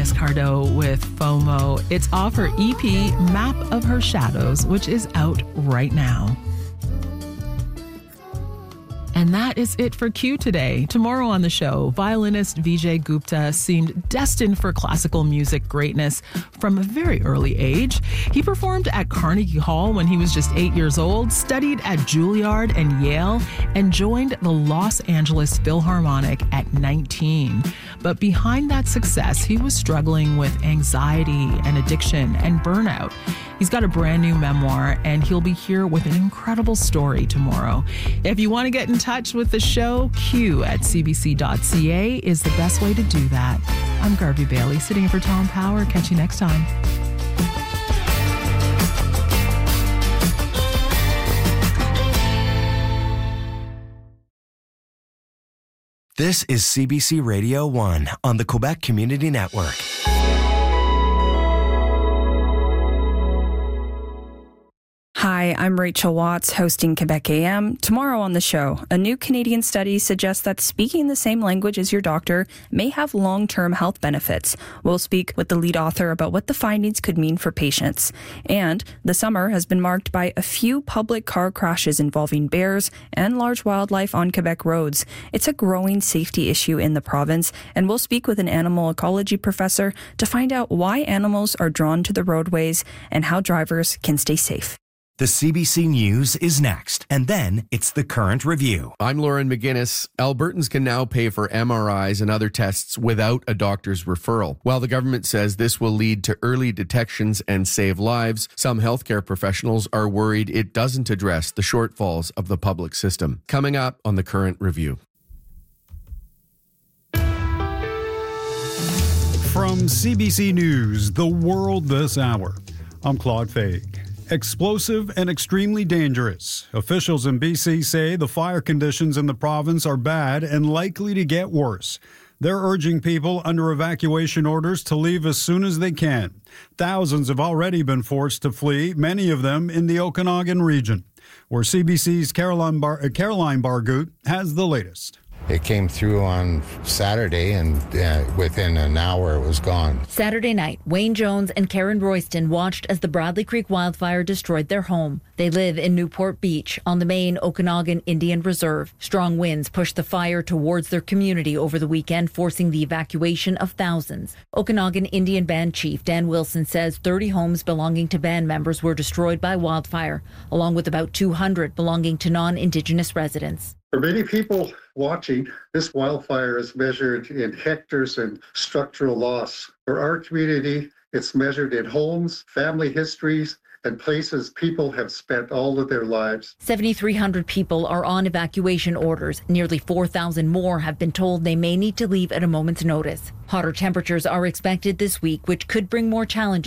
Escardo with FOMO. It's off her EP, Map of Her Shadows, which is out right now. And that is it for Q today. Tomorrow on the show, violinist Vijay Gupta seemed destined for classical music greatness from a very early age. He performed at Carnegie Hall when he was just 8 years old, studied at Juilliard and Yale, and joined the Los Angeles Philharmonic at 19. But behind that success, he was struggling with anxiety and addiction and burnout. He's got a brand new memoir, and he'll be here with an incredible story tomorrow. If you want to get in touch with the show, q@cbc.ca is the best way to do that. I'm Garvey Bailey, sitting in for Tom Power. Catch you next time. This is CBC Radio 1 on the Quebec Community Network. Hi, I'm Rachel Watts, hosting Quebec AM. Tomorrow on the show, a new Canadian study suggests that speaking the same language as your doctor may have long-term health benefits. We'll speak with the lead author about what the findings could mean for patients. And the summer has been marked by a few public car crashes involving bears and large wildlife on Quebec roads. It's a growing safety issue in the province, and we'll speak with an animal ecology professor to find out why animals are drawn to the roadways and how drivers can stay safe. The CBC News is next, and then it's the Current Review. I'm Lauren McGinnis. Albertans can now pay for MRIs and other tests without a doctor's referral. While the government says this will lead to early detections and save lives, some healthcare professionals are worried it doesn't address the shortfalls of the public system. Coming up on the Current Review. From CBC News, The World This Hour, I'm Claude Faig. Explosive and extremely dangerous. Officials in BC say the fire conditions in the province are bad and likely to get worse. They're urging people under evacuation orders to leave as soon as they can. Thousands have already been forced to flee, many of them in the Okanagan region, where CBC's Caroline Bargut has the latest. It came through on Saturday, and within an hour it was gone. Saturday night, Wayne Jones and Karen Royston watched as the Bradley Creek wildfire destroyed their home. They live in Newport Beach on the main Okanagan Indian Reserve. Strong winds pushed the fire towards their community over the weekend, forcing the evacuation of thousands. Okanagan Indian Band Chief Dan Wilson says 30 homes belonging to band members were destroyed by wildfire, along with about 200 belonging to non-Indigenous residents. For many people watching, this wildfire is measured in hectares and structural loss. For our community, it's measured in homes, family histories, and places people have spent all of their lives. 7,300 people are on evacuation orders. Nearly 4,000 more have been told they may need to leave at a moment's notice. Hotter temperatures are expected this week, which could bring more challenges